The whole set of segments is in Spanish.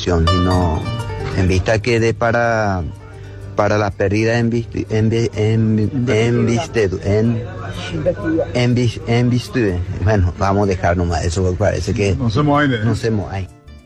situación, sino en vista que de para la pérdida en Vistue. Bueno, vamos a dejar nomás eso, porque parece que No se mueve. no se mueve.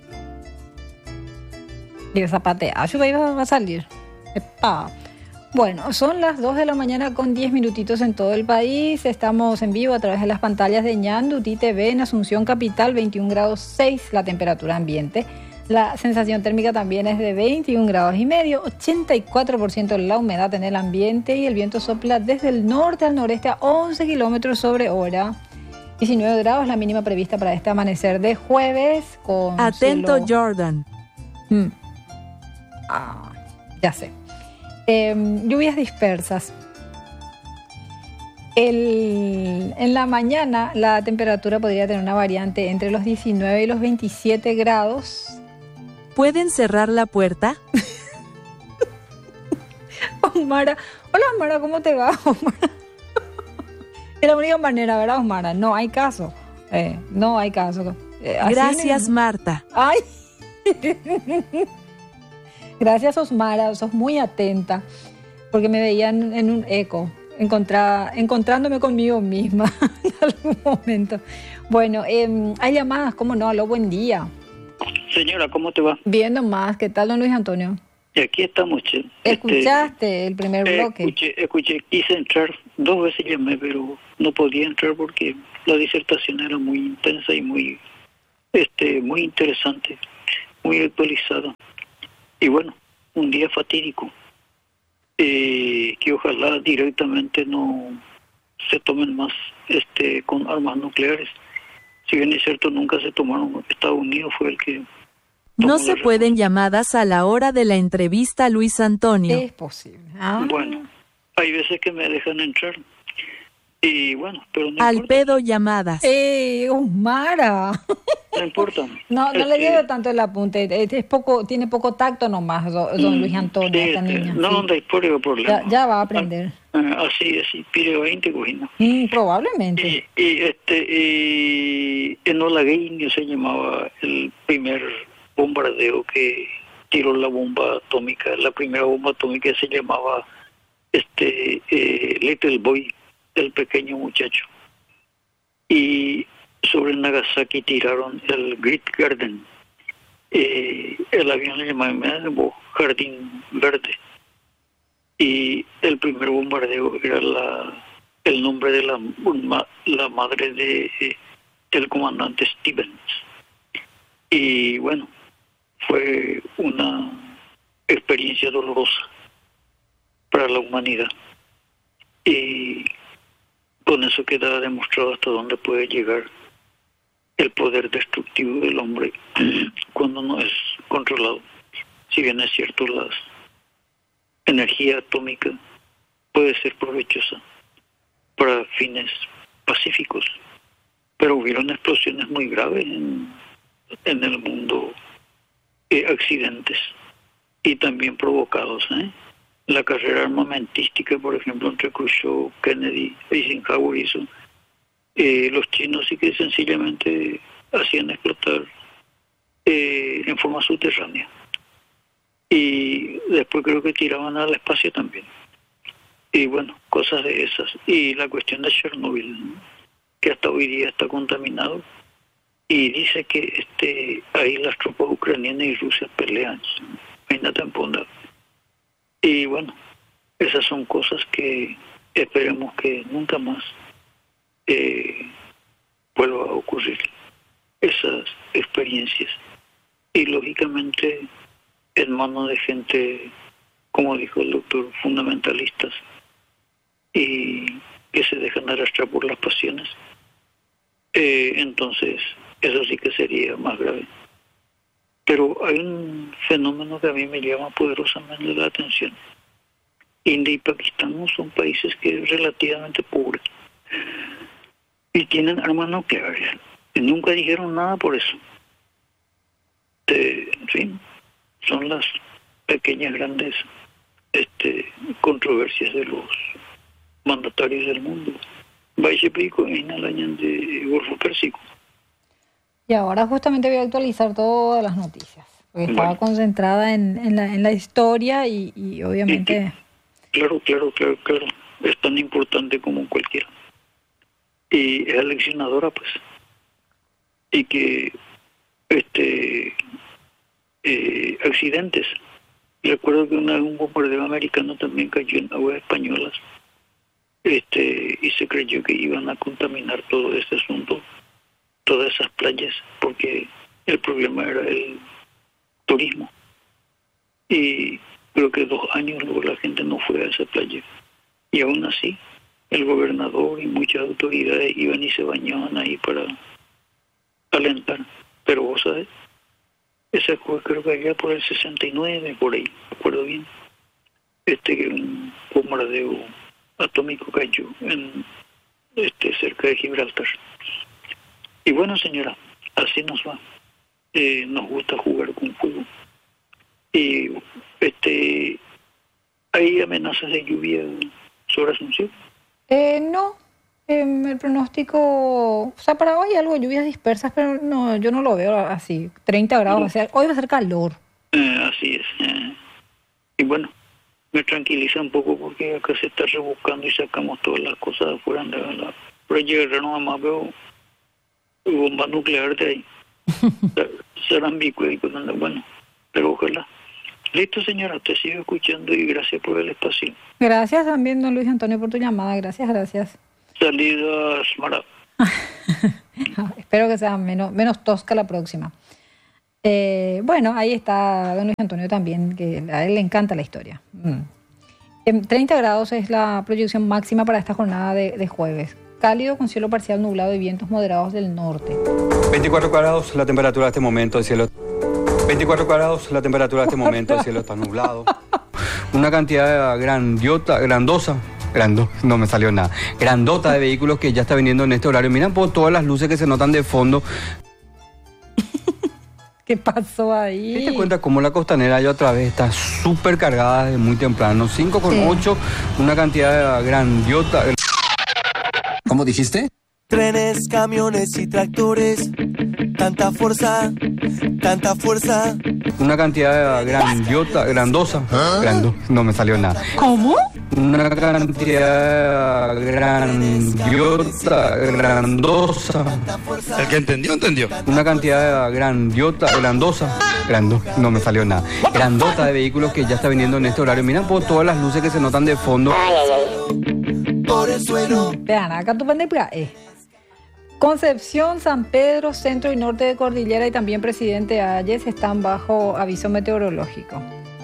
Y el zapateazo va a salir. Epa. Bueno, son las 2 de la mañana con 10 minutitos en todo el país. Estamos en vivo a través de las pantallas de Ñandu TV en Asunción Capital, 21 grados 6 la temperatura ambiente. La sensación térmica también es de 21 grados y medio, 84% la humedad en el ambiente y el viento sopla desde el norte al noreste a 11 kilómetros sobre hora. 19 grados la mínima prevista para este amanecer de jueves. Con Atento, cielo... Jordan. Ya sé. Lluvias dispersas. En la mañana la temperatura podría tener una variante entre los 19 y los 27 grados. ¿Pueden cerrar la puerta? Osmara, hola Osmara, ¿cómo te va, Osmara? Es la única manera, ¿verdad, Osmara? No hay caso. No hay caso. Gracias, Marta. Ay. Gracias, Osmara, sos muy atenta, porque me veían en un eco, encontrándome conmigo misma en algún momento. Bueno, hay llamadas, ¿cómo no? Aló, buen día. Señora, ¿cómo te va? Bien nomás, ¿qué tal, don Luis Antonio? Y aquí estamos, che. ¿Escuchaste el primer bloque? Escuché, quise entrar, 2 veces llamé, pero no podía entrar porque la disertación era muy intensa y muy interesante, muy actualizada. Y bueno, un día fatídico, que ojalá directamente no se tomen más con armas nucleares. Si bien es cierto, nunca se tomaron. Estados Unidos fue el que... No se pueden llamadas a la hora de la entrevista, Luis Antonio. Es posible. Bueno, hay veces que me dejan entrar. Y bueno, pero no Al importa. pedo llamadas. Osmara. No importa. No le lleve tanto el apunte. Tiene poco tacto nomás, don Luis Antonio, esta niña. No, sí. no hay problema. Ya va a aprender. Así, pide 20 cojina. Probablemente. Y en Olagueño se llamaba el primer bombardeo que tiró la bomba atómica. La primera bomba atómica se llamaba Little Boy, el pequeño muchacho. Y sobre Nagasaki tiraron el Great Garden. El avión le llamaba Jardín Verde. Y el primer bombardeo era el nombre de la madre del comandante Stevens. Y bueno, fue una experiencia dolorosa para la humanidad. Y con eso queda demostrado hasta dónde puede llegar el poder destructivo del hombre cuando no es controlado. Si bien es cierto, la energía atómica puede ser provechosa para fines pacíficos, pero hubieron explosiones muy graves en el mundo, accidentes, y también provocados. La carrera armamentística, por ejemplo, entre Khrushchev, Kennedy, Eisenhower hizo, los chinos sí que sencillamente hacían explotar en forma subterránea. Y después creo que tiraban al espacio también. Y bueno, cosas de esas. Y la cuestión de Chernobyl, que hasta hoy día está contaminado. Y dice que ahí las tropas ucranianas y rusas pelean. Imagínate en Ponda. Y bueno, esas son cosas que esperemos que nunca más vuelva a ocurrir. Esas experiencias. Y lógicamente en manos de gente, como dijo el doctor, fundamentalistas, y que se dejan arrastrar por las pasiones, entonces eso sí que sería más grave. Pero hay un fenómeno que a mí me llama poderosamente la atención. India y Pakistán no son países que relativamente pobres y tienen armas nucleares. Y nunca dijeron nada por eso. En fin, son las pequeñas, grandes controversias de los mandatarios del mundo. Vaya pico en el año de Golfo Pérsico. Y ahora justamente voy a actualizar todas las noticias. Porque estaba concentrada en la historia y obviamente... Claro. Es tan importante como cualquiera. Y es aleccionadora, pues. Y que accidentes. Recuerdo que una vez un bombardeo americano también cayó en aguas españolas. Y se creyó que iban a contaminar todo este asunto, todas esas playas, porque el problema era el turismo. Y creo que 2 años luego la gente no fue a esa playa. Y aún así, el gobernador y muchas autoridades iban y se bañaban ahí para alentar. Pero vos sabés, esa fue creo que allá por el 69, por ahí, me acuerdo bien, que un bombardeo atómico cayó en cerca de Gibraltar. Y bueno, señora, así nos va. Nos gusta jugar con fuego. Y ¿hay amenazas de lluvia sobre Asunción? No. El pronóstico, o sea, para hoy algo de lluvias dispersas, pero no, yo no lo veo así. 30 grados, No. o sea, hoy va a ser calor. Así es. Y bueno, me tranquiliza un poco porque acá se está rebuscando y sacamos todas las cosas de afuera. Pero llegar nomás veo bomba nuclear de ahí. Sarambico y cosas. Bueno, pero ojalá. Listo, señora, te sigo escuchando y gracias por el espacio. Gracias también, don Luis Antonio, por tu llamada. Gracias. Salidas, Mara. Espero que sea menos tosca la próxima. Bueno, ahí está don Luis Antonio también, que a él le encanta la historia. 30 grados es la proyección máxima para esta jornada de jueves. Cálido con cielo parcial nublado y vientos moderados del norte. 24 grados la temperatura de este momento, el cielo... 24 grados la temperatura de este momento, el cielo está nublado. Una cantidad grandota de vehículos que ya está viniendo en este horario. Miran por todas las luces que se notan de fondo. ¿Qué pasó ahí? ¿Te das cuenta cómo la costanera ya otra vez está súper cargada desde muy temprano? 5,8, una cantidad grandota. ¿Cómo dijiste? Trenes, camiones y tractores, tanta fuerza. Una cantidad grandosa. No me salió nada. ¿Cómo? Una cantidad grandosa. El que entendió. Una cantidad grandosa. No me salió nada. Grandota de vehículos que ya está viniendo en este horario. Miran por todas las luces que se notan de fondo. Por el suelo. Vean, acá tu pandemia Concepción, San Pedro, centro y norte de Cordillera y también Presidente Hayes están bajo aviso meteorológico.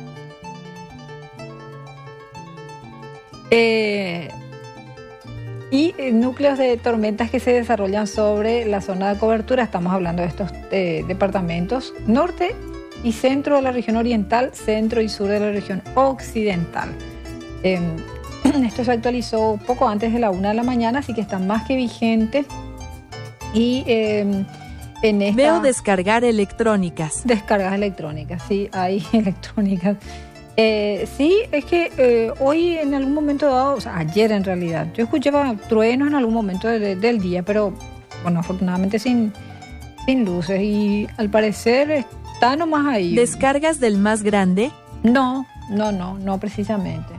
Y núcleos de tormentas que se desarrollan sobre la zona de cobertura. Estamos hablando de estos departamentos norte y centro de la región oriental, centro y sur de la región occidental. Esto se actualizó poco antes de la 1 de la mañana, así que está más que vigente. Y en esta... Veo descargar electrónicas. Descargas electrónicas, sí, hay electrónicas. Sí, es que hoy en algún momento dado, o sea, ayer en realidad, yo escuchaba truenos en algún momento del día, pero bueno, afortunadamente sin luces y al parecer está nomás ahí. ¿Descargas del más grande? No precisamente.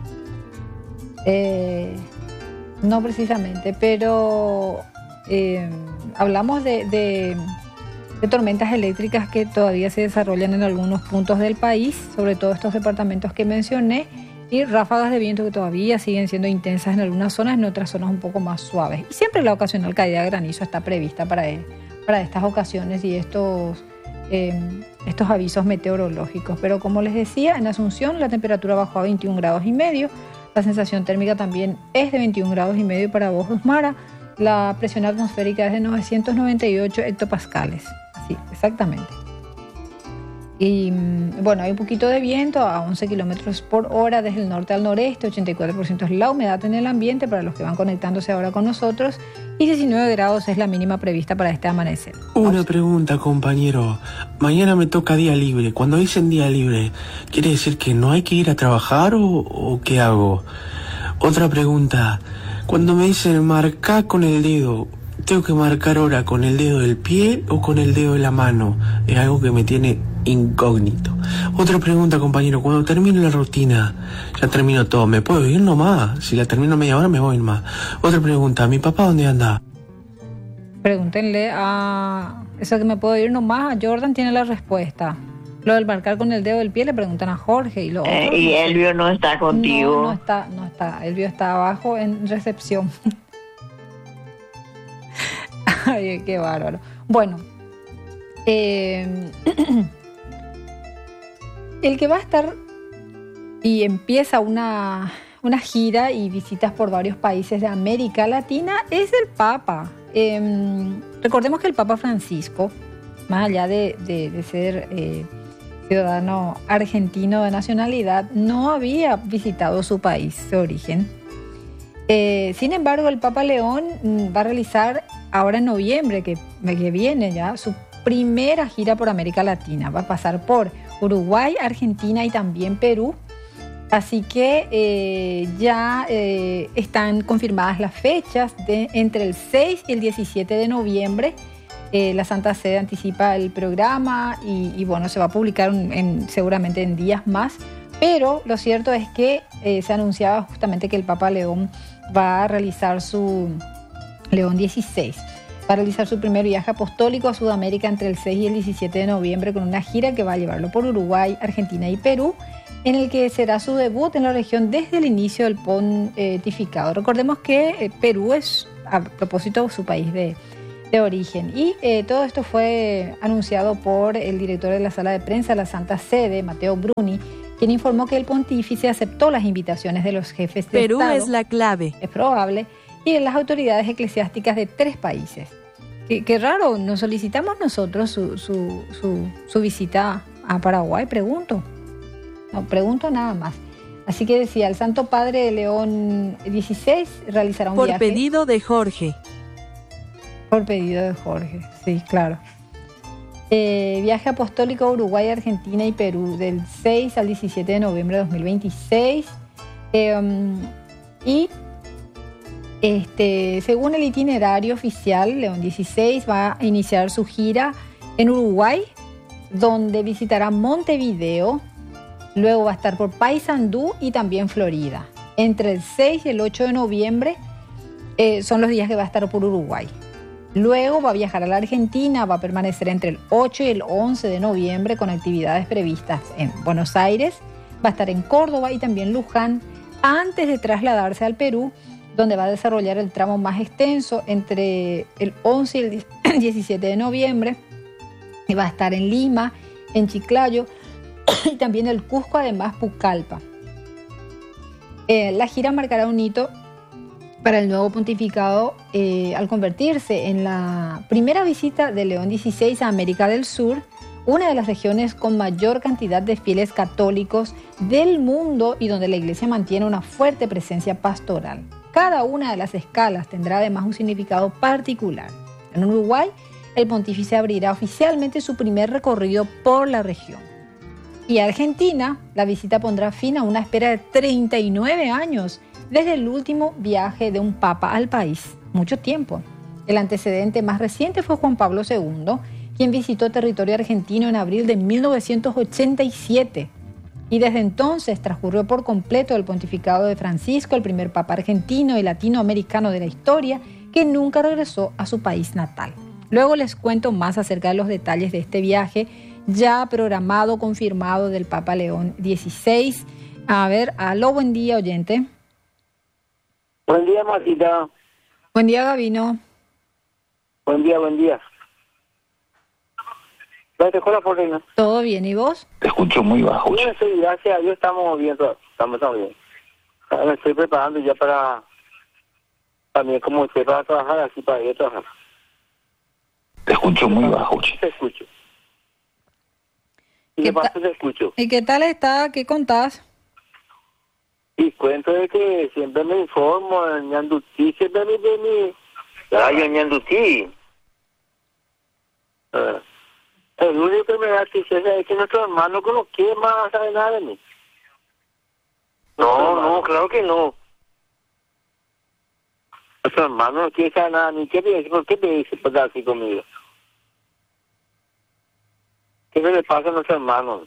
No precisamente, pero hablamos de tormentas eléctricas que todavía se desarrollan en algunos puntos del país, sobre todo estos departamentos que mencioné, y ráfagas de viento que todavía siguen siendo intensas en algunas zonas, en otras zonas un poco más suaves. Y siempre la ocasional caída de granizo está prevista para estas ocasiones y estos avisos meteorológicos. Pero como les decía, en Asunción la temperatura bajó a 21 grados y medio, la sensación térmica también es de 21 grados y medio para vos, Osmara. La presión atmosférica es de 998 hectopascales. Sí, exactamente. Y bueno, hay un poquito de viento a 11 kilómetros por hora desde el norte al noreste, 84% es la humedad en el ambiente para los que van conectándose ahora con nosotros y 19 grados es la mínima prevista para este amanecer. Una pregunta, compañero. Mañana me toca día libre. Cuando dicen día libre, ¿quiere decir que no hay que ir a trabajar o qué hago? Otra pregunta. Cuando me dicen marcar con el dedo, ¿Tengo que marcar hora con el dedo del pie o con el dedo de la mano? Es algo que me tiene incógnito. Otra pregunta, compañero. Cuando termino la rutina, ya termino todo. ¿Me puedo ir nomás? Si la termino media hora, me voy más. Otra pregunta. ¿Mi papá dónde anda? Pregúntenle a... Eso que me puedo ir nomás, a Jordan tiene la respuesta. Lo del marcar con el dedo del pie le preguntan a Jorge. Y Elvio no está contigo. No está. Elvio está abajo en recepción. Ay, qué bárbaro. Bueno, el que va a estar y empieza una gira y visitas por varios países de América Latina es el Papa. Recordemos que el Papa Francisco, más allá de ser ciudadano argentino de nacionalidad, no había visitado su país de origen. Sin embargo, el Papa León va a realizar ahora en noviembre, que viene ya, su primera gira por América Latina. Va a pasar por Uruguay, Argentina y también Perú. Así que ya están confirmadas las fechas entre el 6 y el 17 de noviembre. La Santa Sede anticipa el programa y bueno, se va a publicar seguramente en días más. Pero lo cierto es que se anunciaba justamente que el Papa León va a realizar León XVI, va a realizar su primer viaje apostólico a Sudamérica entre el 6 y el 17 de noviembre con una gira que va a llevarlo por Uruguay, Argentina y Perú, en el que será su debut en la región desde el inicio del pontificado. Recordemos que Perú es, a propósito, su país de origen. Y todo esto fue anunciado por el director de la sala de prensa de la Santa Sede, Matteo Bruni, quien informó que el pontífice aceptó las invitaciones de los jefes de Perú Estado. Es la clave. Es probable. Y de las autoridades eclesiásticas de 3 países. Qué raro, nos solicitamos nosotros su visita a Paraguay, pregunto. No, pregunto nada más. Así que decía, el Santo Padre León XVI realizará un viaje. Por pedido de Jorge. Por pedido de Jorge, sí, claro. Viaje apostólico a Uruguay, Argentina y Perú del 6 al 17 de noviembre de 2026. Según el itinerario oficial, León XVI va a iniciar su gira en Uruguay, donde visitará Montevideo, luego va a estar por Paysandú y también Florida. Entre el 6 y el 8 de noviembre son los días que va a estar por Uruguay. Luego va a viajar a la Argentina, va a permanecer entre el 8 y el 11 de noviembre con actividades previstas en Buenos Aires, va a estar en Córdoba y también Luján, antes de trasladarse al Perú, donde va a desarrollar el tramo más extenso entre el 11 y el 17 de noviembre, y va a estar en Lima, en Chiclayo y también el Cusco, además Pucallpa. La gira marcará un hito para el nuevo pontificado al convertirse en la primera visita de León XVI a América del Sur, una de las regiones con mayor cantidad de fieles católicos del mundo y donde la Iglesia mantiene una fuerte presencia pastoral. Cada una de las escalas tendrá además un significado particular. En Uruguay, el pontífice abrirá oficialmente su primer recorrido por la región. Y a Argentina, la visita pondrá fin a una espera de 39 años desde el último viaje de un papa al país. Mucho tiempo. El antecedente más reciente fue Juan Pablo II, quien visitó territorio argentino en abril de 1987. Y desde entonces transcurrió por completo el pontificado de Francisco, el primer papa argentino y latinoamericano de la historia, que nunca regresó a su país natal. Luego les cuento más acerca de los detalles de este viaje ya programado, confirmado del Papa León XVI. A ver, aló, buen día, oyente. Buen día, Martita. Buen día, Gabino. Buen día. Gracias, hola, Paulina. ¿Todo bien? ¿Y vos? Te escucho muy bajo. Bien, sí, gracias a Dios estamos bien. Estamos bien. Me estoy preparando ya para... También como usted para trabajar, así para ir a trabajar. Te escucho muy bajo. Te escucho. Y de paso te escucho. ¿Y qué tal está? ¿Qué contás? Y cuento de que siempre me informo en Ñandutí, siempre de mi... Radio Ñandutí. El único que me da tristeza es que nuestro hermano con los que más sabe nada de mí. No, claro que no. Nuestro hermano no quiere saber nada, ni qué te dice, ¿por qué te dice pues, así conmigo? ¿Qué le pasa a nuestro hermano?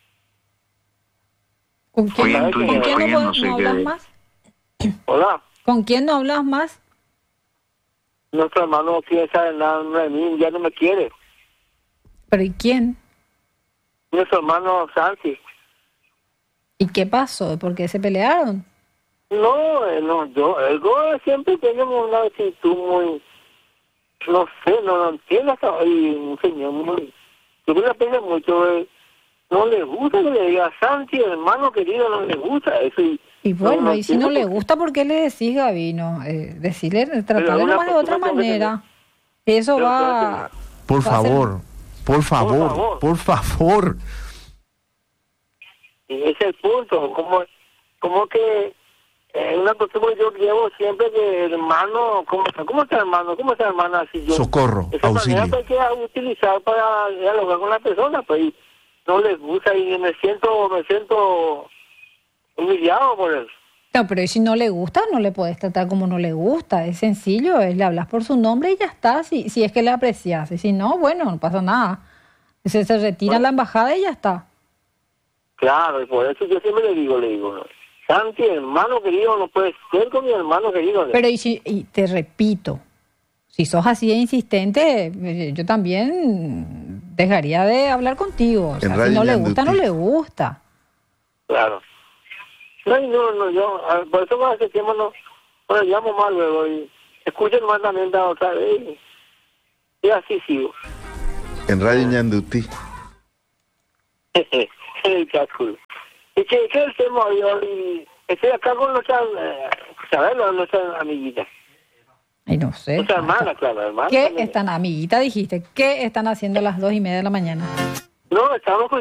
¿Con quién, Oye, ¿con quién oye, no, no sé no qué- hablas más? Hola, ¿Con quién no hablas más? nuestro hermano no quiere saber nada de mí, ya no me quiere. ¿Pero y quién? Nuestro hermano Santi. ¿Y qué pasó? ¿Por qué se pelearon? No, el Goa siempre tenemos una actitud muy, no sé, no entiendo hasta hoy, un señor muy, yo me la pena mucho, no le gusta que le diga Santi, hermano querido, no le gusta eso. Y bueno, no y si no entiendo le por qué. gusta, ¿por qué le decís, Gabino? Decirle, tratarle una nomás de otra persona que manera. Eso Pero va... Por va a ser- favor, por favor, favor. por favor. Y ese es el punto, como que una costumbre yo llevo siempre que hermano, ¿cómo está hermano? ¿Cómo está hermana? Así yo, Socorro, esa auxilio. manera que hay que utilizar para dialogar con la persona, pues y no les gusta y me siento humillado por eso. No, pero si no le gusta, no le puedes tratar como no le gusta. Es sencillo, le hablas por su nombre y ya está, si es que le aprecias. Y si no, bueno, no pasa nada. Se retira la embajada y ya está. Claro, y por eso yo siempre le digo, Santi, hermano querido, no puedes ser con mi hermano querido. Pero y te repito, si sos así de insistente, yo también dejaría de hablar contigo. O sea, En Radio si no le Ñandutí. gusta, no le gusta. Claro. No, yo, por eso con ese tiempo no le llamo más luego y escucho el mandamiento otra vez y así sigo. En Radio Ñandutí. El cálculo. ¿Y qué es el tema hoy? Estoy acá con nuestra amiguita. Ay, no sé. Nuestra hermana, claro, hermana. ¿Qué también. están, amiguita, dijiste? ¿Qué están haciendo a las 2:30 de la mañana? No, estamos con